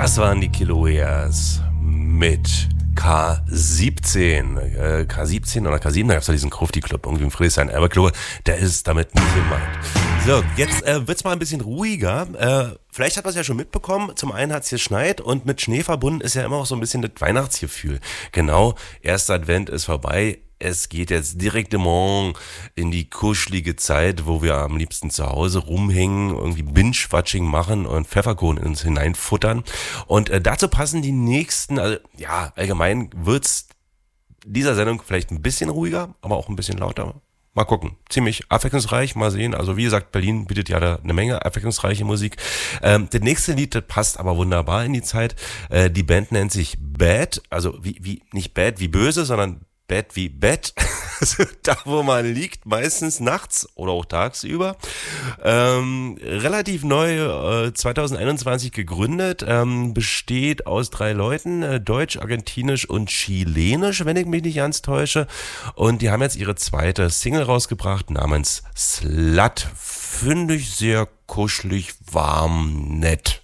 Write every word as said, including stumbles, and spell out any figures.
Das waren die Kilaueas mit K siebzehn. Äh, K siebzehn oder K sieben, da gab es ja diesen Krufti-Club irgendwie in Friedrichshain. Aber ich glaube, der ist damit nicht gemeint. So, jetzt äh, wird's mal ein bisschen ruhiger. Äh, vielleicht hat man es ja schon mitbekommen. Zum einen hat's geschneit und mit Schnee verbunden ist ja immer auch so ein bisschen das Weihnachtsgefühl. Genau, erster Advent ist vorbei. Es geht jetzt directement in die kuschelige Zeit, wo wir am liebsten zu Hause rumhängen, irgendwie Binge-Watching machen und Pfefferkuchen in uns hineinfuttern. Und äh, dazu passen die nächsten, also ja, allgemein wird's dieser Sendung vielleicht ein bisschen ruhiger, aber auch ein bisschen lauter. Mal gucken. Ziemlich abwechslungsreich, mal sehen. Also wie gesagt, Berlin bietet ja da eine Menge abwechslungsreiche Musik. Ähm, das nächste Lied, das passt aber wunderbar in die Zeit. Äh, die Band nennt sich Bad, also wie, wie nicht Bad wie böse, sondern Bett wie Bett, also da wo man liegt, meistens nachts oder auch tagsüber. Ähm, relativ neu, äh, zwanzig einundzwanzig gegründet, ähm, besteht aus drei Leuten, äh, deutsch, argentinisch und chilenisch, wenn ich mich nicht ganz täusche. Und die haben jetzt ihre zweite Single rausgebracht namens Slut. Finde ich sehr kuschelig, warm, nett.